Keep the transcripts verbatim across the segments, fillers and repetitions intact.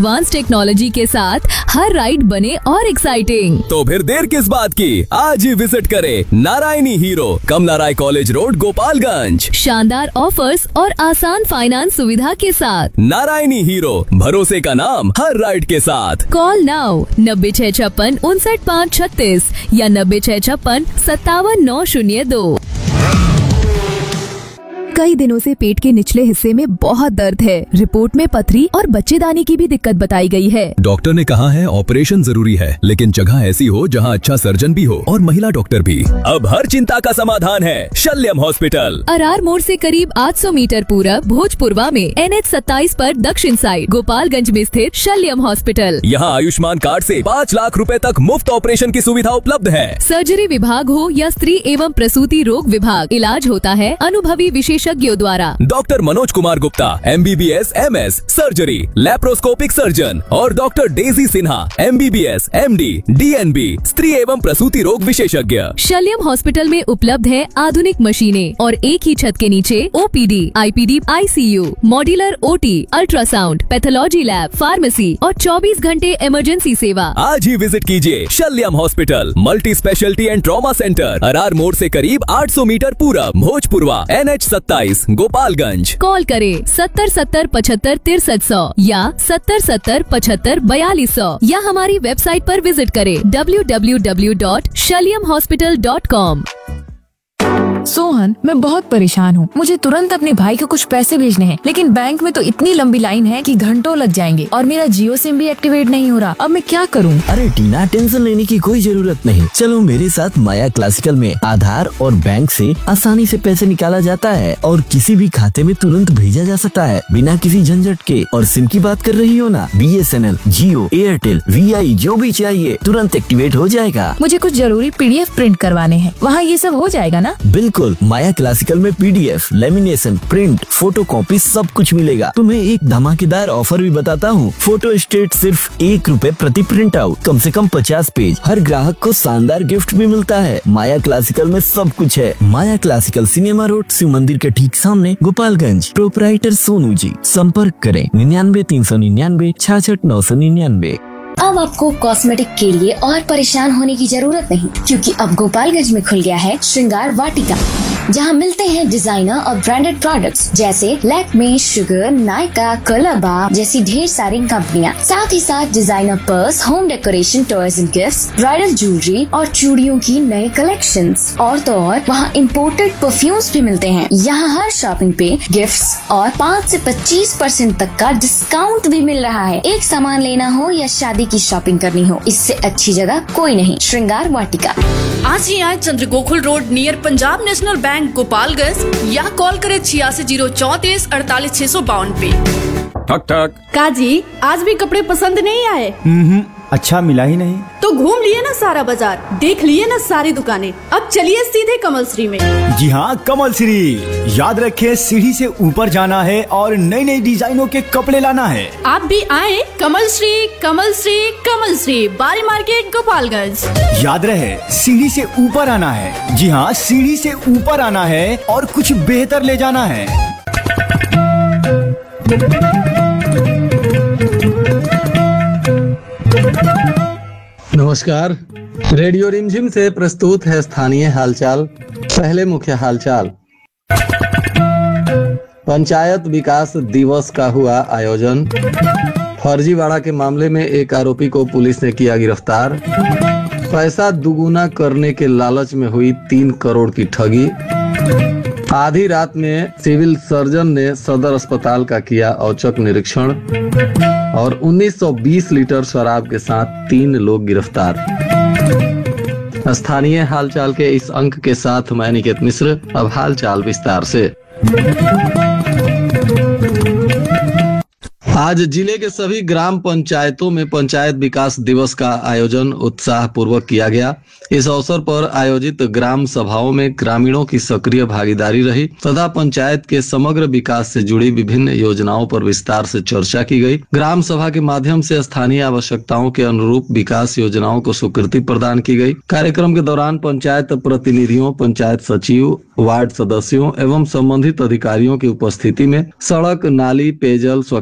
Advance technology के साथ हर ride बने और एक्साइटिंग। तो फिर देर किस बात की, आज ही विजिट करें Narayani hero, कमलाराय college road, Gopalganj. शानदार ऑफर्स और आसान फाइनेंस सुविधा के साथ नारायणी हीरो, भरोसे का नाम हर राइड के साथ। कॉल नाउ नब्बे छह छप्पन उनसठ पाँच छत्तीस या नब्बे छह छप्पन सत्तावन नौ शून्य दो। कई दिनों से पेट के निचले हिस्से में बहुत दर्द है। रिपोर्ट में पथरी और बच्चेदानी की भी दिक्कत बताई गई है। डॉक्टर ने कहा है ऑपरेशन जरूरी है, लेकिन जगह ऐसी हो जहां अच्छा सर्जन भी हो और महिला डॉक्टर भी। अब हर चिंता का समाधान है शल्यम हॉस्पिटल। अरार मोड़ से करीब आठ सौ मीटर पूरब भोजपुरवा में एन एच सत्ताईस पर दक्षिण साइड गोपालगंज में स्थित शल्यम हॉस्पिटल। यहाँ आयुष्मान कार्ड से पाँच लाख रुपए तक मुफ्त ऑपरेशन की सुविधा उपलब्ध है। सर्जरी विभाग हो या स्त्री एवं प्रसूति रोग विभाग, इलाज होता है अनुभवी विशेषज्ञों द्वारा। Doctor Manoj Kumar Gupta, M B B S M S surgery, laparoscopic surgeon और doctor Daisy Sinha, M B B S M D D N B स्त्री एवं प्रसूति रोग विशेषज्ञ। शल्यम हॉस्पिटल में उपलब्ध है आधुनिक मशीनें और एक ही छत के नीचे O P D, I P D, I C you, modular O T, ultrasound, pathology lab, pharmacy और चौबीस घंटे इमरजेंसी सेवा। आज ही विजिट कीजिए शल्यम hospital, multi speciality and trauma centre, Arar मोड़ से करीब आठ सौ मीटर पूरब, भोजपुरवा, एन एच सत्ताईस, गोपालगंज। कॉल करें सत्तर सत्तर पचहत्तर तिरसठ सौ या सत्तर सत्तर पचहत्तर बयालीस सौ या हमारी वेबसाइट पर विजिट करें W W W dot शल्यम hospital dot com. Sohan, मैं बहुत परेशान हूँ। मुझे तुरंत अपने भाई को कुछ पैसे भेजने हैं, लेकिन बैंक में तो इतनी लंबी लाइन है कि घंटों लग जाएंगे और मेरा जियो सिम भी एक्टिवेट नहीं हो रहा। अब मैं क्या करूँ? अरे टीना, टेंशन लेने की कोई जरूरत नहीं। चलो मेरे साथ माया क्लासिकल में आधार और बैंक से आसानी से पैसे निकाला जाता है और किसी भी खाते में तुरंत भेजा जा सकता है बिना किसी झंझट के। और सिम की बात कर रही हो ना, B S N L, Jio, Airtel, we आई जो भी चाहिए तुरंत एक्टिवेट हो जाएगा। मुझे कुछ जरूरी पी डी एफ प्रिंट करवाने हैं, वहाँ ये सब हो जाएगा ना? बिल्कुल, माया क्लासिकल में P D F, lamination, print, photo copy सब कुछ मिलेगा। तुम्हें एक धमाकेदार ऑफर भी बताता हूँ। फोटो स्टेट सिर्फ एक रुपए प्रति प्रिंट आउट, कम से कम पचास पेज। हर ग्राहक को शानदार गिफ्ट भी मिलता है। माया क्लासिकल में सब कुछ है। माया क्लासिकल, सिनेमा रोड, शिव मंदिर के ठीक सामने, गोपालगंज। प्रोपराइटर सोनू जी। संपर्क करें निन्यानवे तीन सौ निन्यानवे छाछठ नौ सौ निन्यानवे। अब आपको कॉस्मेटिक के लिए और परेशान होने की जरूरत नहीं, क्योंकि अब गोपालगंज में खुल गया है श्रृंगार वाटिका, जहां मिलते हैं डिजाइनर और ब्रांडेड प्रोडक्ट्स जैसे लैक्मे, शुगर, नायका, कलरबा जैसी ढेर सारी कंपनियां। साथ ही साथ designer purse, home decoration, toys and gifts, bridal jewellery और चूड़ियों की नए कलेक्शंस। और तो और वहाँ इम्पोर्टेड परफ्यूम्स भी मिलते हैं। यहाँ हर शॉपिंग पे गिफ्ट्स और पाँच से पच्चीस परसेंट तक का डिस्काउंट भी मिल रहा है। एक सामान लेना हो या शादी की शॉपिंग करनी हो, इससे अच्छी जगह कोई नहीं। श्रृंगार वाटिका। आज ही आए चंद्र Gokul road near Punjab national bank, Gopalganj, या कॉल करे छियासी जीरो चौतीस अड़तालीस छह सौ बावन पे। ठक ठक। काजी, आज भी कपड़े पसंद नहीं आए? हम्म, अच्छा मिला ही नहीं। तो घूम लिए ना सारा बाजार, देख लिए ना सारी दुकानें, अब चलिए सीधे कमल श्री में। जी हाँ, कमल श्री। याद रखे, सीढ़ी से ऊपर जाना है और नई नई डिजाइनों के कपड़े लाना है। आप भी आए कमल श्री, कमल श्री, कमल श्री, बारी मार्केट, गोपालगंज। याद रहे, सीढ़ी से ऊपर आना है। जी हाँ, सीढ़ी से ऊपर आना है और कुछ बेहतर ले जाना है। नमस्कार, रेडियो रिमझिम से प्रस्तुत है स्थानीय हालचाल। पहले मुख्य हालचाल। पंचायत विकास दिवस का हुआ आयोजन। फर्जीवाड़ा के मामले में एक आरोपी को पुलिस ने किया गिरफ्तार। पैसा दुगुना करने के लालच में हुई तीन करोड़ की ठगी। आधी रात में सिविल सर्जन ने सदर अस्पताल का किया औचक निरीक्षण। और उन्नीस सौ बीस लीटर शराब के साथ तीन लोग गिरफ्तार। स्थानीय हालचाल के इस अंक के साथ मैं निकेत मिश्र। अब हालचाल विस्तार से। आज जिले के सभी ग्राम पंचायतों में पंचायत विकास दिवस का आयोजन उत्साह पूर्वक किया गया। इस अवसर पर आयोजित ग्राम सभाओं में ग्रामीणों की सक्रिय भागीदारी रही तथा पंचायत के समग्र विकास से जुड़ी विभिन्न योजनाओं पर विस्तार से चर्चा की गई। ग्राम सभा के माध्यम से स्थानीय आवश्यकताओं के अनुरूप विकास योजनाओं को स्वीकृति प्रदान की गई। कार्यक्रम के दौरान पंचायत प्रतिनिधियों, पंचायत सचिव, वार्ड सदस्यों एवं संबंधित अधिकारियों की उपस्थिति में सड़क, नाली, पेयजल, स्वच्छता,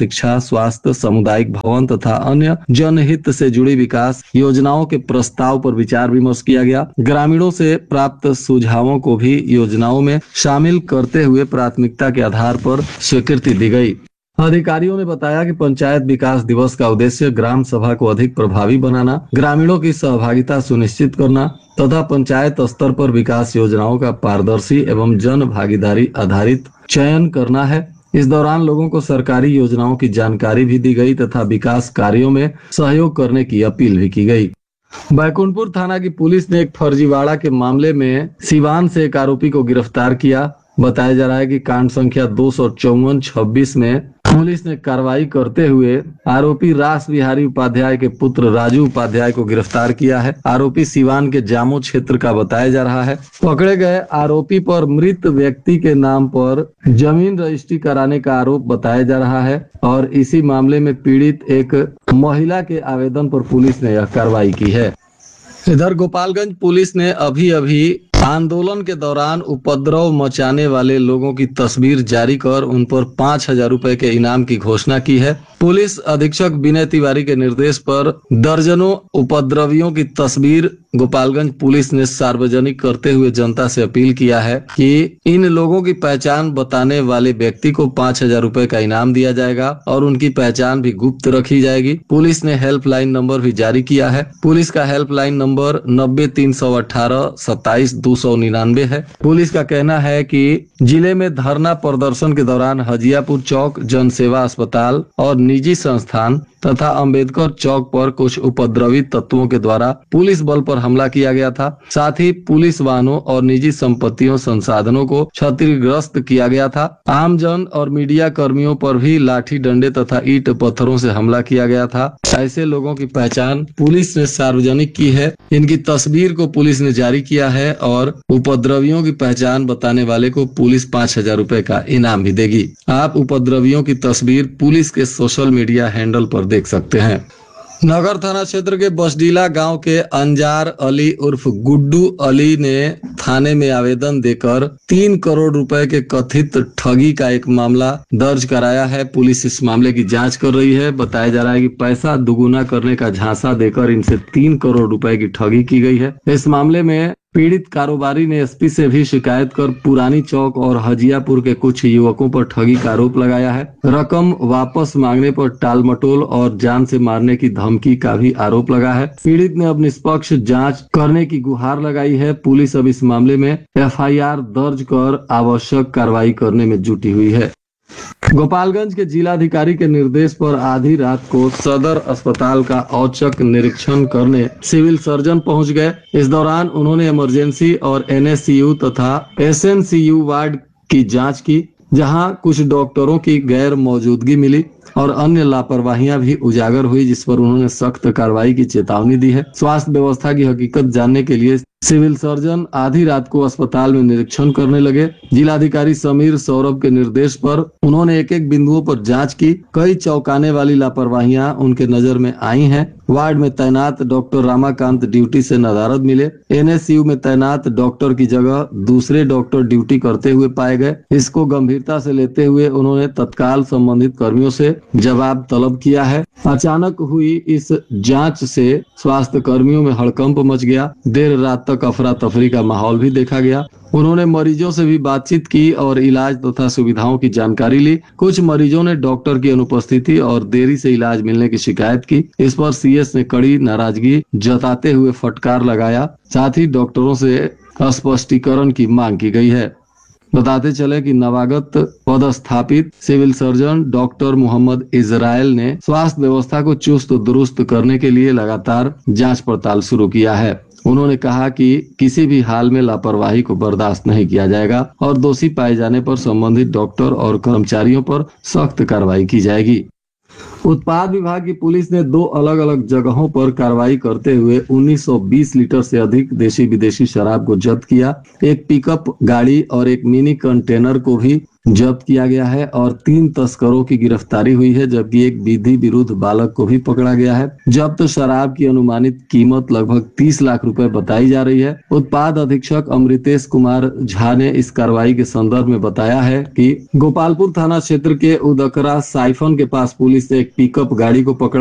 शिक्षा, स्वास्थ्य, सामुदायिक भवन तथा अन्य जनहित से जुड़ी विकास योजनाओं के प्रस्ताव पर विचार विमर्श किया गया। ग्रामीणों से प्राप्त सुझावों को भी योजनाओं में शामिल करते हुए प्राथमिकता के आधार पर स्वीकृति दी गई। अधिकारियों ने बताया कि पंचायत विकास दिवस का उद्देश्य ग्राम सभा को अधिक प्रभावी बनाना, ग्रामीणों की सहभागिता सुनिश्चित करना तथा पंचायत स्तर पर विकास योजनाओं का पारदर्शी एवं जन भागीदारी आधारित चयन करना है। इस दौरान लोगों को सरकारी योजनाओं की जानकारी भी दी गई तथा विकास कार्यों में सहयोग करने की अपील भी की गई। बैकुंठपुर थाना की पुलिस ने एक फर्जीवाड़ा के मामले में सिवान से एक आरोपी को गिरफ्तार किया। बताया जा रहा है कि कांड संख्या दो सौ चौवन छब्बीस में पुलिस ने कार्रवाई करते हुए आरोपी रास बिहारी उपाध्याय के पुत्र राजू उपाध्याय को गिरफ्तार किया है। आरोपी सिवान के जामो क्षेत्र का बताया जा रहा है। पकड़े गए आरोपी पर मृत व्यक्ति के नाम पर जमीन रजिस्ट्री कराने का आरोप बताया जा रहा है और इसी मामले में पीड़ित एक महिला के आवेदन पर पुलिस ने यह कार्रवाई की है। इधर गोपालगंज पुलिस ने अभी अभी आंदोलन के दौरान उपद्रव मचाने वाले लोगों की तस्वीर जारी कर उन पर पाँच हजार रुपए के इनाम की घोषणा की है। पुलिस अधीक्षक विनय तिवारी के निर्देश पर दर्जनों उपद्रवियों की तस्वीर गोपालगंज पुलिस ने सार्वजनिक करते हुए जनता से अपील किया है कि इन लोगों की पहचान बताने वाले व्यक्ति को पाँच हजार रुपए का इनाम दिया जाएगा और उनकी पहचान भी गुप्त रखी जाएगी। पुलिस ने हेल्पलाइन नंबर भी जारी किया है। पुलिस का हेल्पलाइन नंबर नब्बे तीन सौ अठारह सत्ताईस दो सौ निन्यानवे है। पुलिस का कहना है कि जिले में धरना प्रदर्शन के दौरान हजियापुर चौक, जन सेवा अस्पताल और निजी संस्थान तथा अंबेडकर चौक पर कुछ उपद्रवी तत्वों के द्वारा पुलिस बल पर हमला किया गया था। साथ ही पुलिस वाहनों और निजी संपत्तियों संसाधनों को क्षतिग्रस्त किया गया था। आमजन और मीडिया कर्मियों पर भी लाठी डंडे तथा ईंट पत्थरों से हमला किया गया था। ऐसे लोगों की पहचान पुलिस ने सार्वजनिक की है। इनकी तस्वीर को पुलिस ने जारी किया है और उपद्रवियों की पहचान बताने वाले को पुलिस पाँच हजार रुपए का इनाम भी देगी। आप उपद्रवियों की तस्वीर पुलिस के सोशल मीडिया हैंडल पर देख सकते हैं। नगर थाना क्षेत्र के बसडीला गांव के अंजार अली उर्फ गुड्डू अली ने थाने में आवेदन देकर तीन करोड़ रुपए के कथित ठगी का एक मामला दर्ज कराया है। पुलिस इस मामले की जांच कर रही है। बताया जा रहा है कि पैसा दुगुना करने का झांसा देकर इनसे तीन करोड़ रुपए की ठगी की गई है। इस मामले में पीड़ित कारोबारी ने एसपी से भी शिकायत कर पुरानी चौक और हजियापुर के कुछ युवकों पर ठगी का आरोप लगाया है। रकम वापस मांगने पर टाल मटोल और जान से मारने की धमकी का भी आरोप लगा है। पीड़ित ने अब निष्पक्ष जांच करने की गुहार लगाई है। पुलिस अब इस मामले में एफ आई आर दर्ज कर आवश्यक कार्रवाई करने में जुटी हुई है। गोपालगंज के जिलाधिकारी के निर्देश पर आधी रात को सदर अस्पताल का औचक निरीक्षण करने सिविल सर्जन पहुंच गए। इस दौरान उन्होंने इमरजेंसी और एन एस सी यू तथा S N C you ward की जांच की, जहां कुछ डॉक्टरों की गैर मौजूदगी मिली और अन्य लापरवाहियां भी उजागर हुई, जिस पर उन्होंने सख्त कार्रवाई की चेतावनी दी है। स्वास्थ्य व्यवस्था की हकीकत जानने के लिए सिविल सर्जन आधी रात को अस्पताल में निरीक्षण करने लगे। जिलाधिकारी समीर सौरभ के निर्देश पर उन्होंने एक एक बिंदुओं पर जांच की। कई चौंकाने वाली लापरवाहियां उनके नजर में आई हैं। वार्ड में तैनात डॉक्टर रामाकांत ड्यूटी से नदारद मिले। एन एस सी यू में तैनात डॉक्टर की जगह दूसरे डॉक्टर ड्यूटी करते हुए पाए गए। इसको गंभीरता से लेते हुए उन्होंने तत्काल संबंधित कर्मियों से जवाब तलब किया है। अचानक हुई इस जांच से स्वास्थ्य कर्मियों में हड़कंप मच गया। देर रात तक अफरा तफरी का माहौल भी देखा गया। उन्होंने मरीजों से भी बातचीत की और इलाज तथा सुविधाओं की जानकारी ली। कुछ मरीजों ने डॉक्टर की अनुपस्थिति और देरी से इलाज मिलने की शिकायत की। इस पर सी एस ने कड़ी नाराजगी जताते हुए फटकार लगाया। साथ ही डॉक्टरों से स्पष्टीकरण की मांग की गई है। बताते चले कि नवागत पदस्थापित civil surgeon doctor Mohammad Israel ने स्वास्थ्य व्यवस्था को चुस्त दुरुस्त करने के लिए लगातार जांच पड़ताल शुरू किया है। उन्होंने कहा कि किसी भी हाल में लापरवाही को बर्दाश्त नहीं किया जाएगा और दोषी पाए जाने पर संबंधित डॉक्टर और कर्मचारियों पर सख्त कार्रवाई की जाएगी। उत्पाद विभाग की पुलिस ने दो अलग अलग जगहों पर कार्रवाई करते हुए उन्नीस सौ बीस लीटर से अधिक देशी विदेशी शराब को जब्त किया। एक पिकअप गाड़ी और एक मिनी कंटेनर को भी जब्त किया गया है और तीन तस्करों की गिरफ्तारी हुई है, जबकि एक विधि विरुद्ध बालक को भी पकड़ा गया है। जब्त शराब की अनुमानित कीमत लगभग तीस लाख रुपए बताई जा रही है। उत्पाद अधीक्षक अमृतेश कुमार झा ने इस कार्रवाई के संदर्भ में बताया है कि गोपालपुर थाना क्षेत्र के उदकरा साइफन के पास पुलिस ने एक पिकअप गाड़ी को पकड़ा